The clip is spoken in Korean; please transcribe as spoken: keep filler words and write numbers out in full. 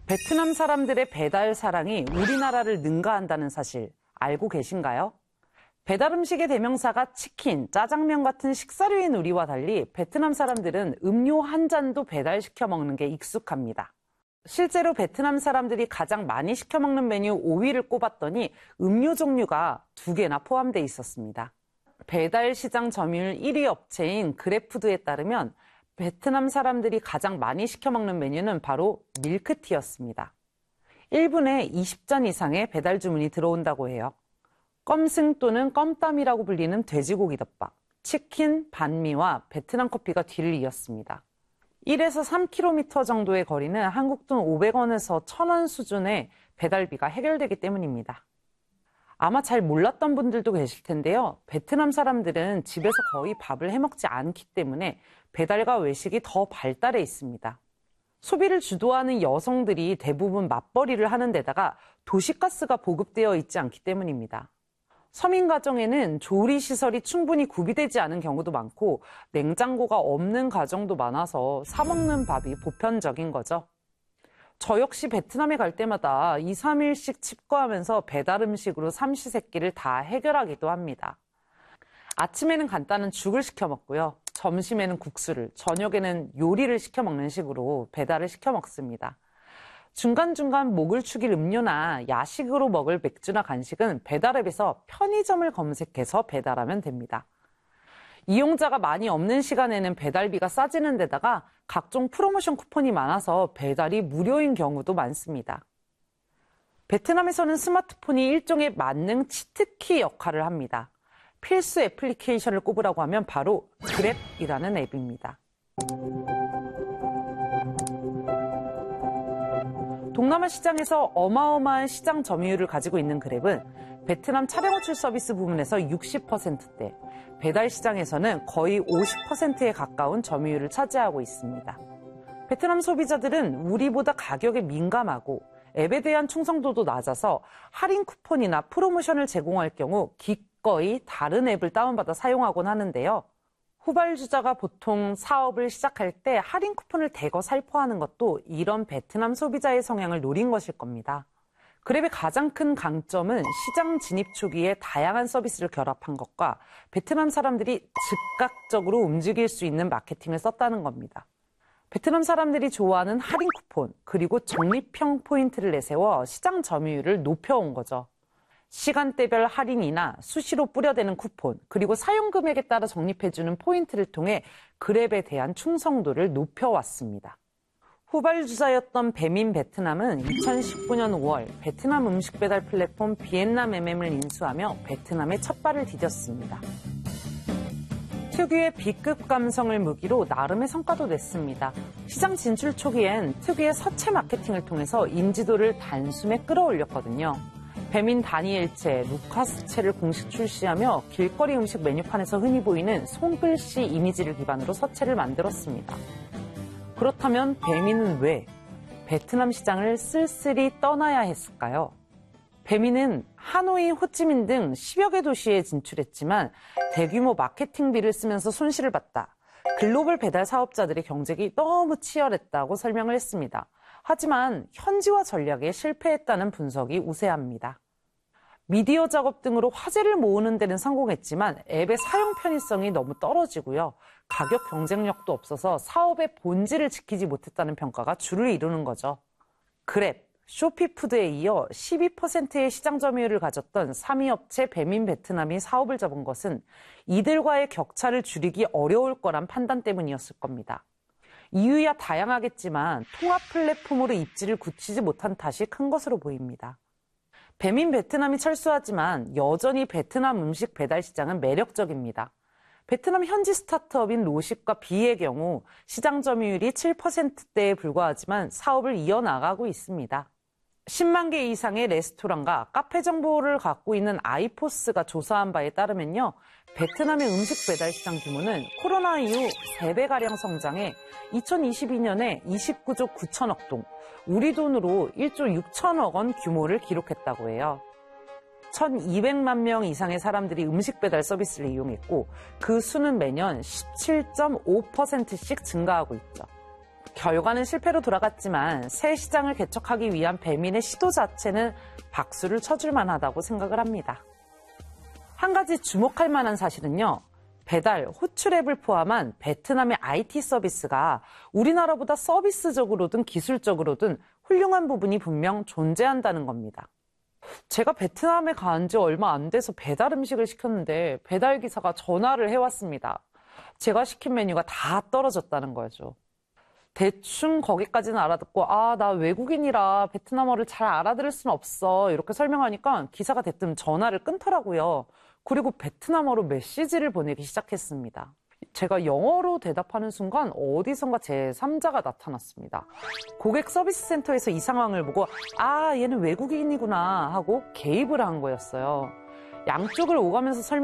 베트남 사람들의 배달 사랑이 우리나라를 능가한다는 사실 알고 계신가요? 배달 음식의 대명사가 치킨, 짜장면 같은 식사류인 우리와 달리 베트남 사람들은 음료 한 잔도 배달시켜 먹는 게 익숙합니다. 실제로 베트남 사람들이 가장 많이 시켜 먹는 메뉴 오 위를 꼽았더니 음료 종류가 두 개나 포함되어 있었습니다. 배달 시장 점유율 일 위 업체인 그랩푸드에 따르면 베트남 사람들이 가장 많이 시켜 먹는 메뉴는 바로 밀크티였습니다. 일 분에 이십 잔 이상의 배달 주문이 들어온다고 해요. 껌승 또는 껌땀이라고 불리는 돼지고기 덮밥, 치킨, 반미와 베트남 커피가 뒤를 이었습니다. 일에서 삼 킬로미터 정도의 거리는 한국 돈 오백 원에서 천 원 수준의 배달비가 해결되기 때문입니다. 아마 잘 몰랐던 분들도 계실 텐데요. 베트남 사람들은 집에서 거의 밥을 해먹지 않기 때문에 배달과 외식이 더 발달해 있습니다. 소비를 주도하는 여성들이 대부분 맞벌이를 하는 데다가 도시가스가 보급되어 있지 않기 때문입니다. 서민 가정에는 조리시설이 충분히 구비되지 않은 경우도 많고 냉장고가 없는 가정도 많아서 사 먹는 밥이 보편적인 거죠. 저 역시 베트남에 갈 때마다 이, 삼 일씩 칩거하면서 배달 음식으로 삼시세끼를 다 해결하기도 합니다. 아침에는 간단한 죽을 시켜 먹고요. 점심에는 국수를, 저녁에는 요리를 시켜 먹는 식으로 배달을 시켜 먹습니다. 중간중간 목을 축일 음료나 야식으로 먹을 맥주나 간식은 배달앱에서 편의점을 검색해서 배달하면 됩니다. 이용자가 많이 없는 시간에는 배달비가 싸지는 데다가 각종 프로모션 쿠폰이 많아서 배달이 무료인 경우도 많습니다. 베트남에서는 스마트폰이 일종의 만능 치트키 역할을 합니다. 필수 애플리케이션을 꼽으라고 하면 바로 그랩이라는 앱입니다. 동남아 시장에서 어마어마한 시장 점유율을 가지고 있는 그랩은 베트남 차량 호출 서비스 부문에서 육십 퍼센트대, 배달 시장에서는 거의 오십 퍼센트에 가까운 점유율을 차지하고 있습니다. 베트남 소비자들은 우리보다 가격에 민감하고 앱에 대한 충성도도 낮아서 할인 쿠폰이나 프로모션을 제공할 경우 기꺼이 다른 앱을 다운받아 사용하곤 하는데요. 후발주자가 보통 사업을 시작할 때 할인 쿠폰을 대거 살포하는 것도 이런 베트남 소비자의 성향을 노린 것일 겁니다. 그랩의 가장 큰 강점은 시장 진입 초기에 다양한 서비스를 결합한 것과 베트남 사람들이 즉각적으로 움직일 수 있는 마케팅을 썼다는 겁니다. 베트남 사람들이 좋아하는 할인 쿠폰, 그리고 적립형 포인트를 내세워 시장 점유율을 높여온 거죠. 시간대별 할인이나 수시로 뿌려대는 쿠폰, 그리고 사용 금액에 따라 적립해주는 포인트를 통해 그랩에 대한 충성도를 높여왔습니다. 후발주자였던 배민 베트남은 이천십구 년 오월 베트남 음식 배달 플랫폼 비엔남엠엠을 인수하며 베트남에 첫 발을 디뎠습니다. 특유의 B급 감성을 무기로 나름의 성과도 냈습니다. 시장 진출 초기엔 특유의 서체 마케팅을 통해서 인지도를 단숨에 끌어올렸거든요. 배민 다니엘체, 루카스체를 공식 출시하며 길거리 음식 메뉴판에서 흔히 보이는 손글씨 이미지를 기반으로 서체를 만들었습니다. 그렇다면 배민은 왜 베트남 시장을 쓸쓸히 떠나야 했을까요? 배민은 하노이, 호찌민 등 십여 개 도시에 진출했지만 대규모 마케팅비를 쓰면서 손실을 봤다. 글로벌 배달 사업자들의 경쟁이 너무 치열했다고 설명을 했습니다. 하지만 현지화 전략에 실패했다는 분석이 우세합니다. 미디어 작업 등으로 화제를 모으는 데는 성공했지만 앱의 사용 편의성이 너무 떨어지고요. 가격 경쟁력도 없어서 사업의 본질을 지키지 못했다는 평가가 주를 이루는 거죠. 그랩, 쇼피푸드에 이어 십이 퍼센트의 시장 점유율을 가졌던 삼 위 업체 배민 베트남이 사업을 접은 것은 이들과의 격차를 줄이기 어려울 거란 판단 때문이었을 겁니다. 이유야 다양하겠지만 통합 플랫폼으로 입지를 굳히지 못한 탓이 큰 것으로 보입니다. 배민 베트남이 철수하지만 여전히 베트남 음식 배달 시장은 매력적입니다. 베트남 현지 스타트업인 로식과 비의 경우 시장 점유율이 칠 퍼센트대에 불과하지만 사업을 이어나가고 있습니다. 십만 개 이상의 레스토랑과 카페 정보를 갖고 있는 아이포스가 조사한 바에 따르면요. 베트남의 음식 배달 시장 규모는 코로나 이후 세 배가량 성장해 이천이십이 년에 이십구조 구천억 동, 우리 돈으로 일조 육천억 원 규모를 기록했다고 해요. 천이백만 명 이상의 사람들이 음식 배달 서비스를 이용했고 그 수는 매년 십칠 점 오 퍼센트씩 증가하고 있죠. 결과는 실패로 돌아갔지만 새 시장을 개척하기 위한 배민의 시도 자체는 박수를 쳐줄 만하다고 생각을 합니다. 한 가지 주목할 만한 사실은요. 배달, 호출 앱을 포함한 베트남의 아이티 서비스가 우리나라보다 서비스적으로든 기술적으로든 훌륭한 부분이 분명 존재한다는 겁니다. 제가 베트남에 간 지 얼마 안 돼서 배달 음식을 시켰는데 배달기사가 전화를 해왔습니다. 제가 시킨 메뉴가 다 떨어졌다는 거죠. 대충 거기까지는 알아듣고 아, 나 외국인이라 베트남어를 잘 알아들을 수는 없어 이렇게 설명하니까 기사가 대뜸 전화를 끊더라고요. 그리고 베트남어로 메시지를 보내기 시작했습니다. 제가 영어로 대답하는 순간 어디선가 제삼자가 나타났습니다. 고객 서비스 센터에서 이 상황을 보고 아, 얘는 외국인이구나 하고 개입을 한 거였어요. 양쪽을 오가면서 설명